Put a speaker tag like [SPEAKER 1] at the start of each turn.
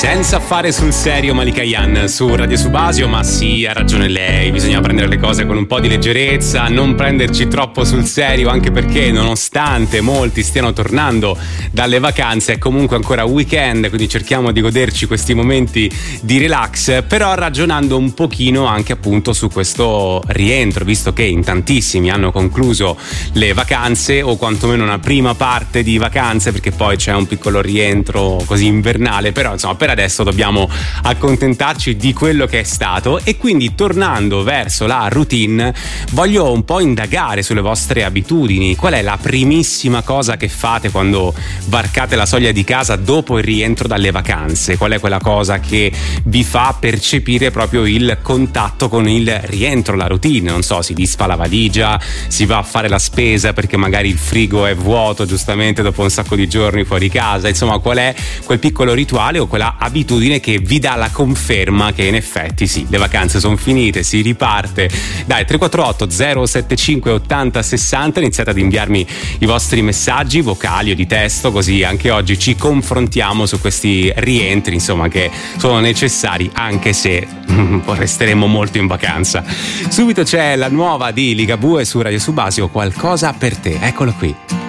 [SPEAKER 1] Senza fare sul serio Malika Ayane su Radio Subasio, ma sì, ha ragione lei, bisogna prendere le cose con un po' di leggerezza, non prenderci troppo sul serio, anche perché nonostante molti stiano tornando dalle vacanze è comunque ancora weekend, quindi cerchiamo di goderci questi momenti di relax, però ragionando un pochino anche appunto su questo rientro, visto che in tantissimi hanno concluso le vacanze o quantomeno una prima parte di vacanze, perché poi c'è un piccolo rientro così invernale, però insomma per adesso dobbiamo accontentarci di quello che è stato. E quindi tornando verso la routine voglio un po' indagare sulle vostre abitudini. Qual è la primissima cosa che fate quando varcate la soglia di casa dopo il rientro dalle vacanze? Qual è quella cosa che vi fa percepire proprio il contatto con il rientro, la routine? Non so, si disfa la valigia, si va a fare la spesa perché magari il frigo è vuoto giustamente dopo un sacco di giorni fuori casa, insomma qual è quel piccolo rituale o quella abitudine che vi dà la conferma che in effetti sì, le vacanze sono finite, si riparte. Dai, 348 075 80 60, iniziate ad inviarmi i vostri messaggi vocali o di testo, così anche oggi ci confrontiamo su questi rientri, insomma, che sono necessari anche se resteremo molto in vacanza. Subito c'è la nuova di Ligabue su Radio Subasio, Qualcosa per te, eccolo qui.